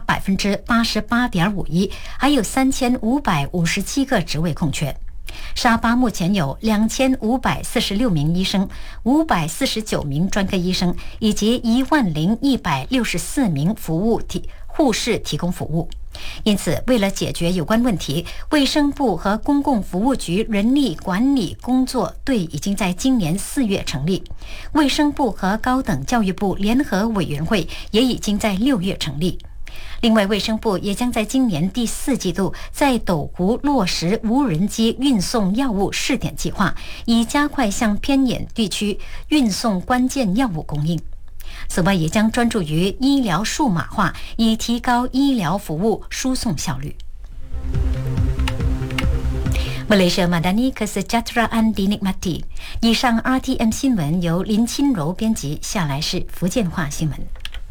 达 88.51%， 还有3557个职位空缺。沙巴目前有2546名医生、549名专科医生以及10164名护士提供服务。因此，为了解决有关问题，卫生部和公共服务局人力管理工作队已经在今年4月成立，卫生部和高等教育部联合委员会也已经在6月成立。另外，卫生部也将在今年第4季度在斗湖落实无人机运送药物试点计划，以加快向偏远地区运送关键药物供应。此外，也将专注于医疗数码化，以提高医疗服务输送效率。Malaysia Madani Kesejahteraan dinikmati。以上 RTM 新闻由林清柔编辑，下来是福建话新闻。